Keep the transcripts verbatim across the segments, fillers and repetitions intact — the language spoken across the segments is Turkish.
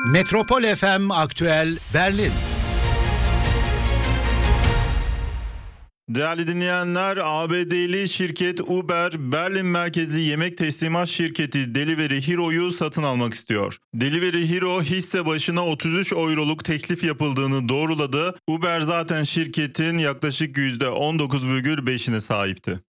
Metropol F M Aktüel Berlin. Değerli dinleyenler, A B D'li şirket Uber, Berlin merkezli yemek teslimat şirketi Delivery Hero'yu satın almak istiyor. Delivery Hero hisse başına otuz üç euroluk teklif yapıldığını doğruladı. Uber zaten şirketin yaklaşık yüzde on dokuz virgül beşine sahipti.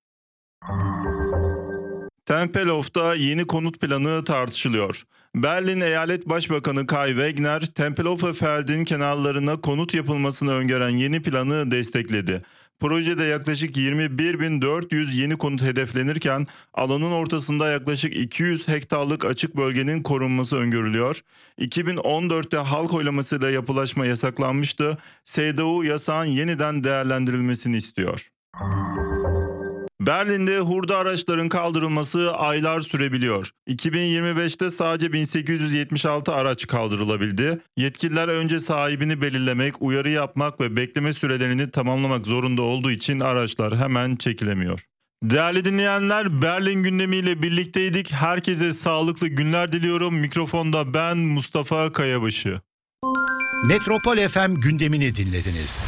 Tempelhof'ta yeni konut planı tartışılıyor. Berlin Eyalet Başbakanı Kai Wegner, Tempelhofer Feld'in kenarlarına konut yapılmasını öngören yeni planı destekledi. Projede yaklaşık yirmi bir bin dört yüz yeni konut hedeflenirken alanın ortasında yaklaşık iki yüz hektarlık açık bölgenin korunması öngörülüyor. iki bin on dörtte halk oylamasıyla yapılaşma yasaklanmıştı. S D U yasağın yeniden değerlendirilmesini istiyor. Berlin'de hurda araçların kaldırılması aylar sürebiliyor. iki bin yirmi beşte sadece bin sekiz yüz yetmiş altı araç kaldırılabildi. Yetkililer önce sahibini belirlemek, uyarı yapmak ve bekleme sürelerini tamamlamak zorunda olduğu için araçlar hemen çekilemiyor. Değerli dinleyenler, Berlin gündemiyle birlikteydik. Herkese sağlıklı günler diliyorum. Mikrofonda ben Mustafa Kayabaşı. Metropol F M gündemini dinlediniz.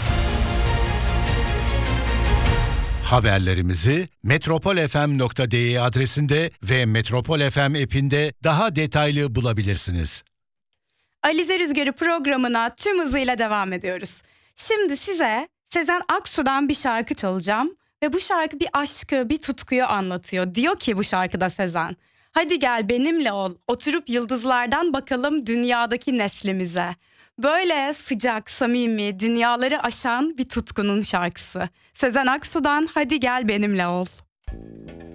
Haberlerimizi metropol f m nokta d e adresinde ve Metropol F M app'inde daha detaylı bulabilirsiniz. Alize Rüzgarı programına tüm hızıyla devam ediyoruz. Şimdi size Sezen Aksu'dan bir şarkı çalacağım ve bu şarkı bir aşkı, bir tutkuyu anlatıyor. Diyor ki bu şarkıda Sezen, hadi gel benimle ol, oturup yıldızlardan bakalım dünyadaki neslimize. Böyle sıcak, samimi, dünyaları aşan bir tutkunun şarkısı. Sezen Aksu'dan Hadi Gel Benimle Ol.